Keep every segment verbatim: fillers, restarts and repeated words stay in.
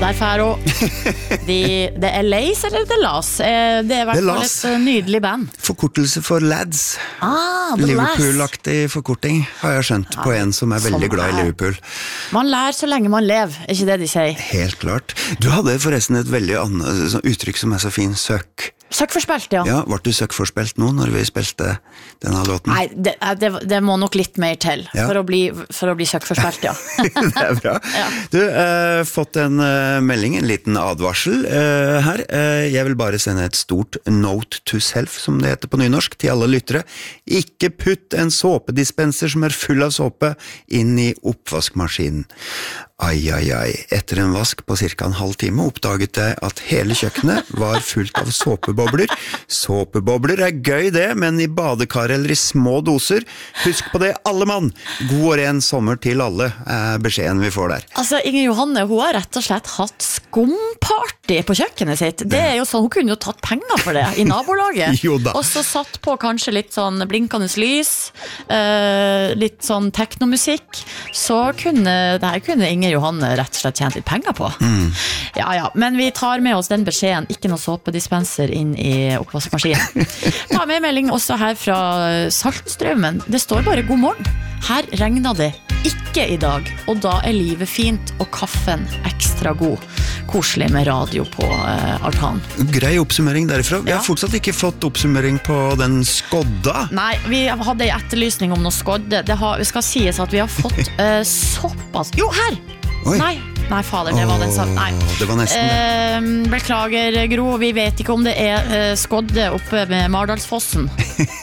der færo. De, det er Lays eller det er Las? Det er i hvert fall et nydelig band. Forkortelse for Lads. Ah, Liverpool-aktig forkorting, har jeg skjønt, ja, på en som er veldig glad i Liverpool. Man lærer så lenge man lever, er ikke det de sier? Helt klart. Du hadde forresten et veldig annet uttrykk som er så fin, søk. Søkkforspilt, ja. Ja, var du søkkforspilt nå når vi spilte denne låten? Nei, det, det, det må nok litt mer til ja. for, å bli, for å bli søkkforspilt, ja. Det er bra. Ja. Du har uh, fått en uh, melding, en liten advarsel uh, her. Uh, jeg vil bare sende et stort note to self, som det heter på nynorsk, til alle lyttere. Ikke putt en såpedispenser som er full av såpe inn i oppvaskmaskinen. Ai, ai, ai. Etter en vask på cirka en halv time oppdaget jeg at hele kjøkkenet var fullt av såpebobler. Såpebobler er gøy det, men i badekar eller i små doser. Husk på det, alle mann! God og ren sommer til alle, er beskjeden vi får der. Altså, Inger Johanne, hun har rett og slett hatt skumparty på kjøkkenet sitt. Det er jo sånn, hun kunne jo tatt penger for det i nabolaget. Jo da. Og så satt på kanskje litt sånn blinkende lys, uh, litt sånn teknomusikk. Så kunne, det her kunne Inger Johanne rett og slett tjent litt penger på. Mm. Ja, ja, men vi tar med oss den beskjeden, ikke noe såpedispenser inn i oppvaskmaskinen. Ta med melding også her fra Saltstraumen. Det står bare god morgen. Her regner det ikke i dag, og da er livet fint og kaffen ekstra god. Koselig med radio på uh, altan. Grei oppsummering derifra. Vi ja. har fortsatt ikke fått oppsummering på den skodda. Nei, vi hadde en etterlysning om noe skodde. Det har, skal sies at vi har fått uh, såpass... Jo, her! Oi. Nei, nei, fader, det var den saken. Nei. Det var nesten det. Uh, beklager, Gro. Vi vet ikke om det er uh, skodde oppe med Mardalsfossen.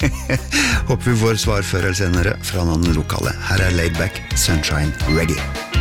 Håper vi får svar før eller senere fra noen lokale. Her er Laidback Sunshine Reggae.